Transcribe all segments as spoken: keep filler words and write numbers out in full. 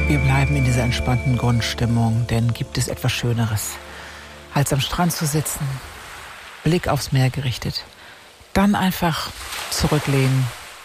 Wir bleiben in dieser entspannten Grundstimmung, denn gibt es etwas Schöneres, als am Strand zu sitzen, Blick aufs Meer gerichtet, dann einfach zurücklehnen,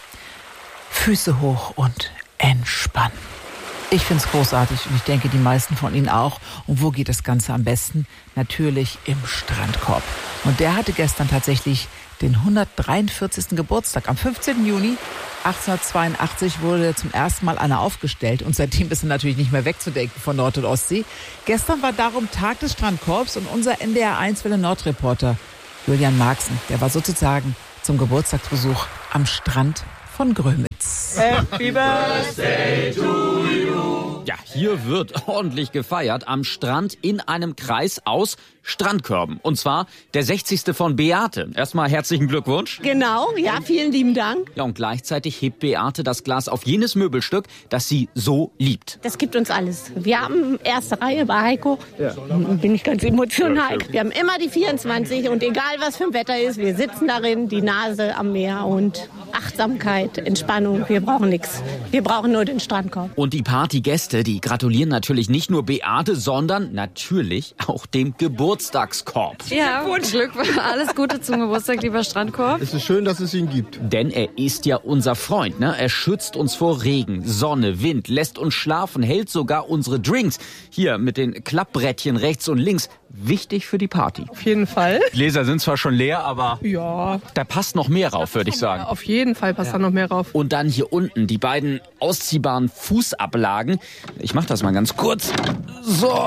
Füße hoch und entspannen. Ich finde es großartig und ich denke, die meisten von Ihnen auch. Und wo geht das Ganze am besten? Natürlich im Strandkorb. Und der hatte gestern tatsächlich den hundertdreiundvierzigsten Geburtstag. Am fünfzehnten Juni achtzehnhundertzweiundachtzig wurde zum ersten Mal einer aufgestellt. Und seitdem ist er natürlich nicht mehr wegzudenken von Nord- und Ostsee. Gestern war darum Tag des Strandkorbs und unser N D R eins Welle Nord-Reporter Julian Marxen, der war sozusagen zum Geburtstagsbesuch am Strand von Grömitz. Happy Birthday to you. Ja, hier wird ordentlich gefeiert am Strand in einem Kreis aus Strandkörben. Und zwar der sechzigste von Beate. Erstmal herzlichen Glückwunsch. Genau, ja, vielen lieben Dank. Ja, und gleichzeitig hebt Beate das Glas auf jenes Möbelstück, das sie so liebt. Das gibt uns alles. Wir haben erste Reihe bei Heiko. Ja. Bin ich ganz emotional. Wir haben immer die vierundzwanzig und egal was für ein Wetter ist, wir sitzen darin, die Nase am Meer und Achtsamkeit, Entspannung. Wir brauchen nichts. Wir brauchen nur den Strandkorb. Und die Partygäste, die gratulieren natürlich nicht nur Beate, sondern natürlich auch dem Geburtstagskorb. Ja, Glück, alles Gute zum Geburtstag, lieber Strandkorb. Es ist schön, dass es ihn gibt. Denn er ist ja unser Freund, ne? Er schützt uns vor Regen, Sonne, Wind, lässt uns schlafen, hält sogar unsere Drinks hier mit den Klappbrettchen rechts und links. Wichtig für die Party. Auf jeden Fall. Gläser sind zwar schon leer, aber ja, da passt noch mehr rauf, würde ich sagen. Auf jeden Fall passt ja. da noch mehr rauf. Und dann hier unten die beiden ausziehbaren Fußablagen. Ich mach das mal ganz kurz. So.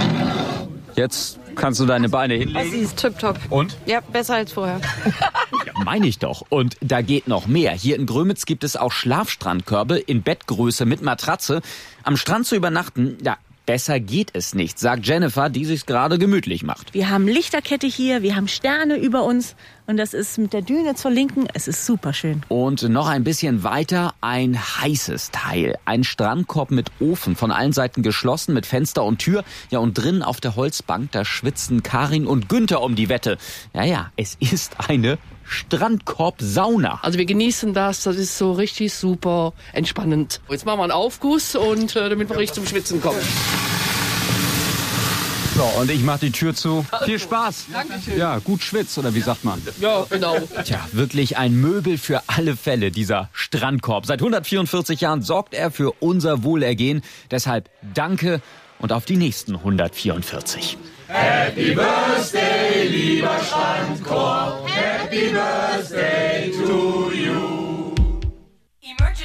Jetzt kannst du deine Beine hinlegen. Das ist tipptopp. Und? Ja, besser als vorher. Ja, meine ich doch. Und da geht noch mehr. Hier in Grömitz gibt es auch Schlafstrandkörbe in Bettgröße mit Matratze. Am Strand zu übernachten, ja, besser geht es nicht, sagt Jennifer, die sich's gerade gemütlich macht. Wir haben Lichterkette hier, wir haben Sterne über uns und das ist mit der Düne zur Linken, es ist super schön. Und noch ein bisschen weiter ein heißes Teil. Ein Strandkorb mit Ofen, von allen Seiten geschlossen, mit Fenster und Tür. Ja, und drinnen auf der Holzbank, da schwitzen Karin und Günther um die Wette. Ja, ja, es ist eine Strandkorb-Sauna. Also wir genießen das, das ist so richtig super entspannend. Jetzt machen wir einen Aufguss und äh, damit wir richtig zum Schwitzen kommen. So, und ich mache die Tür zu. Viel Spaß. Dankeschön. Ja, gut schwitzt, oder wie sagt man? Ja, genau. Tja, wirklich ein Möbel für alle Fälle, dieser Strandkorb. Seit hundertvierundvierzig Jahren sorgt er für unser Wohlergehen. Deshalb danke und auf die nächsten hundertvierundvierzig. Happy Birthday, lieber Strandkorb. Happy Birthday to you.